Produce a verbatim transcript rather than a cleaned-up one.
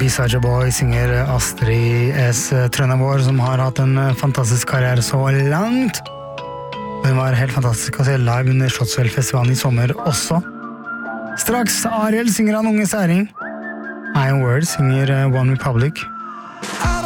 B-Side Boy synger Astrid S. Trøndervår, som har hatt en fantastisk karriere så langt. Hun var helt fantastisk å se live under Slottsfjellfestivalen i sommer også. Straks Ariel synger han Unge Særing. Iron World synger One Republic.